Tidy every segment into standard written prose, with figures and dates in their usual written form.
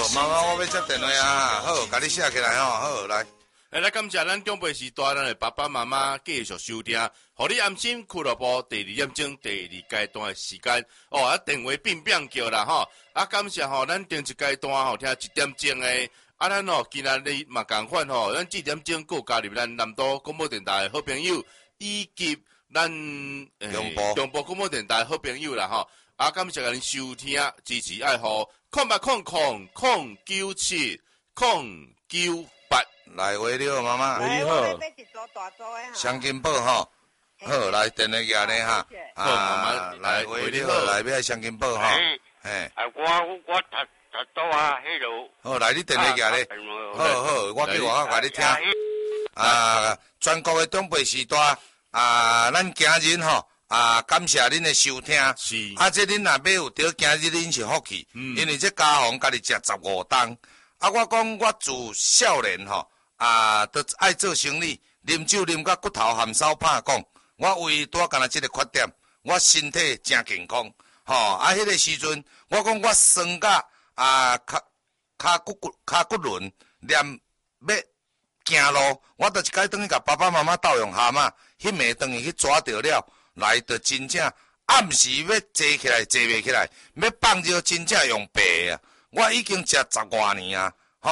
妈妈，我要接电话啊，好，甲你写起来吼，好来。 来感谢咱中北时代咱的爸爸妈妈继续收听，互你安心俱乐部第2点钟第2阶段的时间哦，电话变叫啦吼，感谢吼，咱顶一阶段吼听1点钟的，咱吼今仔日嘛共款吼，咱4点钟搁加入咱南都广播电台的好朋友，以及咱中部广播电台的好朋友啦吼，感谢恁收听支持爱护，0800970998。 来，喂，你好，妈妈。 喂，你好。 香金宝吼，好，来电话举咧哈。 好，妈妈， 来，喂，你好，来，要香金宝哈。嘿。 我读到啊，迄落。 好，来，你电话举咧。好，我叫我甲你听。全国的中北时代咱今日吼感谢恁的收听。 是。 这恁若要有着今日恁是福气，因为这家房家己食15顿。我讲我自少年吼。都爱做生意，啉酒啉到骨头含手拍讲，我唯一拄干那这个缺点，我身体真健康，吼迄个时阵，我讲我酸甲骹骨轮连要行路，我就一摆转去甲爸爸妈妈斗用下嘛，迄暝转去抓着了，来就真正暗时要坐起来坐袂起来，要放尿真正用爬啊！我已经食10多年啊。我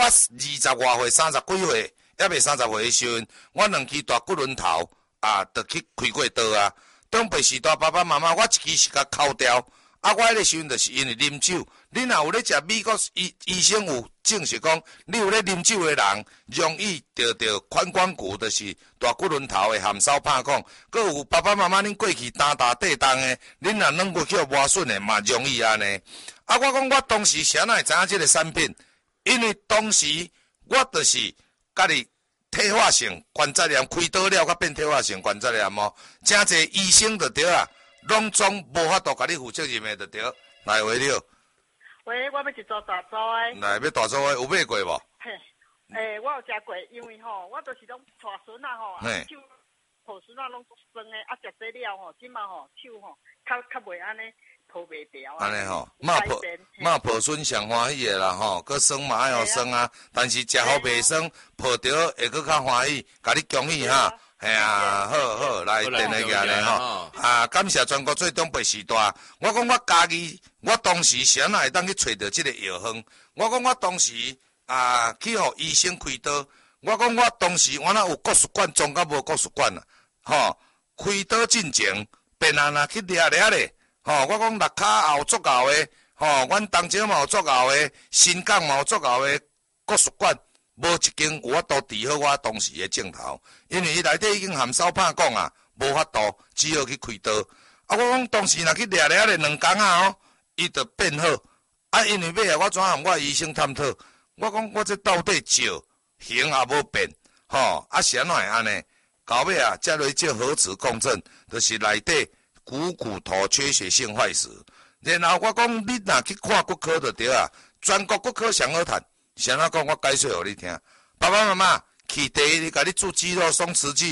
20外岁、30几岁，还未30岁的时阵，我2支大骨轮头就去开过刀啊。中北时代爸爸妈妈，我一支是甲扣掉。我迄个时阵就是因为啉酒，你若有咧食美国医生有证实讲，你有咧啉酒的人，容易得髋关节就是大骨轮头的含手拍讲。搁有爸爸妈妈恁过去打地动的，恁若软骨叫磨损的嘛，容易安尼。我讲我当时谁哪会知影这个产品？因为当时我就是家己退化性关节炎开刀了，甲变退化性关节炎哦，真侪医生就对啊，拢总无法度甲你负责任的就对。来，喂，你好。 喂，我要去做大租的。 来，要大租的有买过无？ 嘿，我有食过，因为吼，我都是拢带孙啊吼，手抱孙啊拢酸的，食这了吼，即嘛吼手吼较袂安尼。抱袂掉啊！ 安尼吼，骂抱孙上欢喜的啦吼，佮酸嘛爱互酸啊，但是食好袂酸，抱着会佮较欢喜，甲你恭喜哈！嘿啊，好，来电话举咧吼，感谢全国最东北时代。我讲我家己，我当时谁哪会当去找到这个药方？我讲我当时去互医生开刀，我讲我当时我哪有国术馆装甲无国术馆啊？吼，开刀进前，病人去掠咧。我讲肋骹有足够的，阮东石嘛有足够的，新港嘛有足够的国术馆，无一间有法度治好我当时的镜头，因为伊内底已经含手拍讲啊，无法度，只好去开刀。我讲当时若去掠咧2工伊就变好。因为尾我怎和我医生探讨，我讲我这到底照形也无变，谁哪会安尼？到尾才来做核磁共振，就是内底。骨头缺血性坏死，然后我讲你若去看骨科就对啊，全国骨科上好谈。谁哪讲我解释互你听？爸爸妈妈去第一，甲你注肌肉松弛剂。